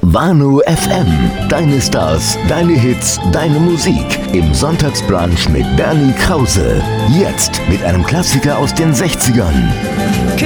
Wano FM. Deine Stars, deine Hits, deine Musik. Im Sonntagsbrunch mit Bernie Krause. Jetzt mit einem Klassiker aus den 60ern.